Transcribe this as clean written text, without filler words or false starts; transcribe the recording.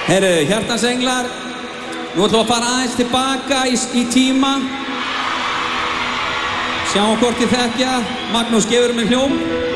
Heyrðu, hjartans englar, nú ætlum við að fara aðeins tilbaka í tíma. Sjáum hvort þið þekkja. Magnús, gefur mér hljóm.